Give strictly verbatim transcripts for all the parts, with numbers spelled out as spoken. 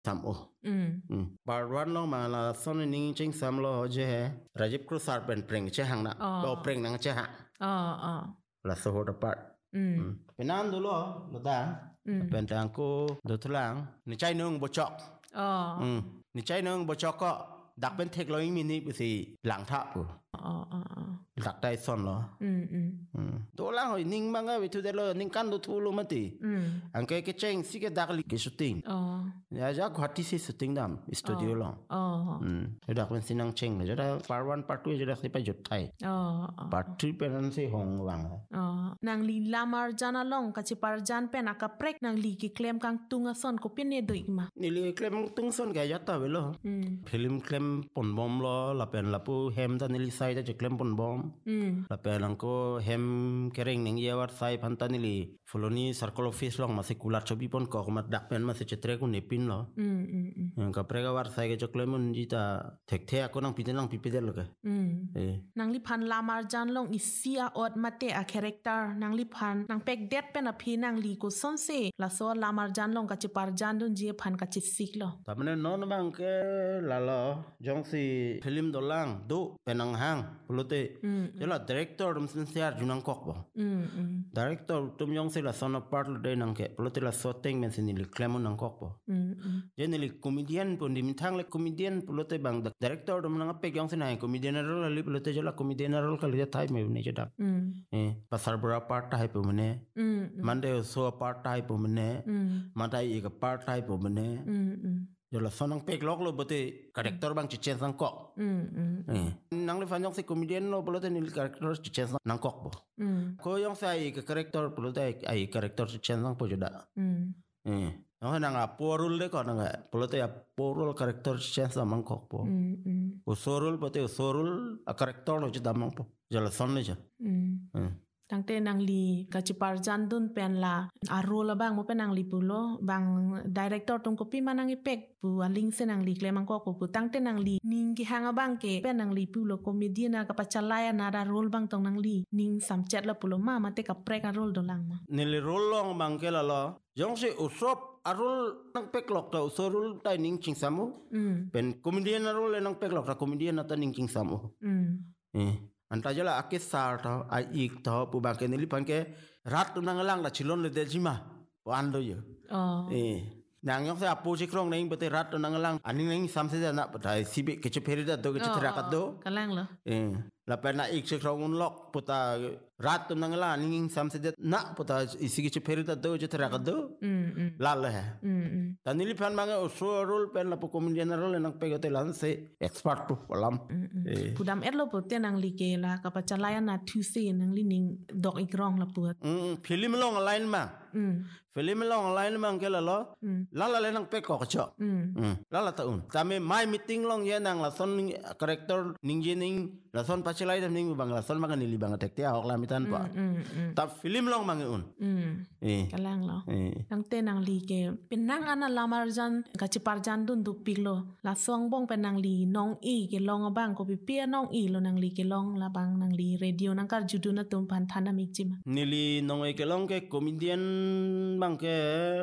sam o Mm. mm bar wan long ma la son ning ching sam lo je he rajib krusar pen preng che hang na do preng nang che ha Oh, oh. la so ho da part Mm. penan do lo lo da pen tang ko do tlang ni chai nung bo chok Oh. mm ni chai nung bo chok ko dak pen tek lo ing mi ni bu si lang tha pu Oh, oh, oh. dak tai son lo Mm, mm. mm do la hoi ning manga we tu de lo ning kan do thu lo ma ti Mm. an ke ke cheng si ke dak li ke shooting Oh. ya ja khati si shooting dam studio lo Oh. mm e dak pen sinang cheng le ja part one part two je dak si pa jut thai Oh. part three pen si hong wang Oh. Nang li lamar jana long kachi parjan pen aka prek nang li ki klem kang tunga son ko pin ne doi ma. ni li klem tung son ga ya ta we lo Mm. film klem pon bom lo la pen la pu hem da ni li sai da je klem pon bom Mm. la pen ang ko hem kereng ning ye war sai phan ta ni li foloni circle office long ma se kulat chobi pon ko ma dak pen ma se chetre ku ne pin lo Mm, mm, mm. ka prega war sai ge klem mun ji ta thek the ko nang pin nang pi pe del lo ke Mm. eh Nang li phan lamar jan long isia ot mate a character nang li phan nang pek det pen a phi nang li ko son se la so lamar jan long kachi parjan dun je phan kachi sik lo. ta mane non bang ke la lo jong si film do lang do penang hang pulote je la director dum sin siar junang kok bo Mm, mm. director tum jong si la son part lo de nang ke pulote la so teng men sin li klem nang kok bo Mm, mm. je ni li comedian pun dim thang le comedian pulote bang director dum nang pe jong sin hai comedian role li pulote je la comedian role ka li thai me ne je dak Mm. eh pasar bra part tai pu mane Mm, mande so part tai pu mane mm. matai ik part tai pu mane Mm, mm. yo la sonang pek lok lo bote karakter bang chichen sang kok Mm, mm. eh nang le fan yong si comedian lo bolote ni karakter chichen sang nang kok bo Mm, ko yong sa ai ka karakter bolote ai karakter chichen sang po joda mm. eh no nang a porul le ko nang bolote a porul karakter chichen sang mang kok po Mm, mm. o sorul bote o sorul a karakter lo joda mang po yo la son le jo Mm. eh Tang te nang li kachi parjan dun pen la aro la bang mo pen nang li pulo bang director tung ko pi manang ipek pu aling se nang li klemang ko ko pu tang te nang li ning ki hanga bang ke pen nang li pulo comedian na ka pachalaya na da role bang tong nang li ning samchat la pulo ma ma te ka prek a role do lang ma. ni le rol long mang ke la lo yong si usop arul nang pek lok ta usorul tai ning ching samu Mm. pen comedian arul nang pek lok ta comedian ta ning ching samu Mm. eh anta jala akisar ta ai ik ta pu ba ke ni pan ke rat tu nang lang la chilon le de jima wan do yo Oh. eh nang yong sa apu chi krong ning bete rat tu nang lang aning ning sam se na pa sibe ke che perida do ke che tra ka do Kalang lo. eh la pa na ik chi krong un lok puta rat tu nang lang ning sam se na puta isi ke che perida do che tra ka do Mm, mm. la le ha Mm, mm. tanili pan manga so role pen la pu comedian role nang pe gote lan se expert pu lam eh Pudam et lo po te nang li ke la ka pachalaya na thu se nang li ning dok ikrong la puat. mm film long line ma Mm. film long line ma ke la lo Mm. la la le nang pe ko cho Mm. mm la la ta un ta me my meeting long ye nang la son character ning je ning la son pachalai dam ning bang la son ma ni li bang tek te ok la mitan pa Mm, mm. ta film long ma un Mm. eh Kalang lo. eh Nang te nang li ke pinang ana lamar jan ka chipar jan dun du piglo la song bong penang li nong i ke long bang ko pi pia nong i lo nang li ke long la bang nang li radio nang kar judu na tum pan thana mi chima. nili nong e ke long ke comedian bang ke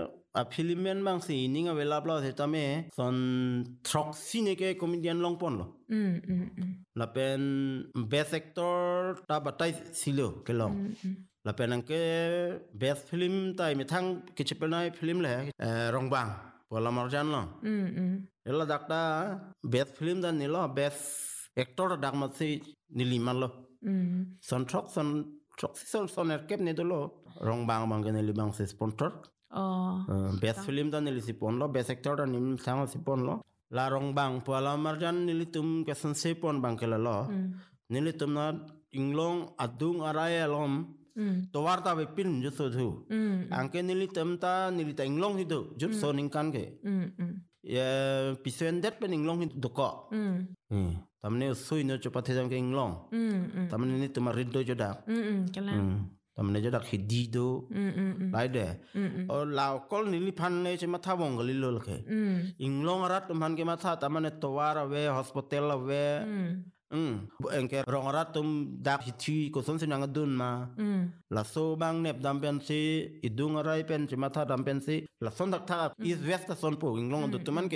a filmen bang si ning a vela bla se tame son throk sine ke comedian long pon lo Mm, mm, mm. la pen best actor ta batai silo ke long Mm, mm. la pen ang ke best film tai me thang ke chepelnai film le eh, rong bang pola marjan lo Mm, mm. ela dakta best film dan ni lo best actor dak ma si nili man lo Mm. son throk son throk si son son er kep ne do lo rong bang bang ke nili bang se sponsor Oh. Uh, best film dan nili sipon lo best actor dan nim sama sipon lo la rong bang pola marjan nili tum ke san sipon bang ke la lo Mm. nili tum na inglong adung araya lom Mm. to warta be pin ju so thu Mm. angke nili tum ta nili ta inglong hidu jut so ning kan ke Mm, mm. ya pisen det pen inglong hidu do ko Mm. eh tamne sui no chu pathe jam ke inglong Mm, mm. tamne ni tum rido jo da Mm, mm. Kalang. mm tamne jo da hidi do Mm, mm, mm. lai de Mm, mm. o lao kol nili pan ne che matha bong gali lo ke Mm. inglong rat man ke matha tamane to wara we hospital we Mm. mm enke rong rat tum dak hithi ko son sinang dun ma Mm. la so bang nep dam pen si idung rai pen chi matha dam pen si la son dak tha is west son po inglong do tuman ke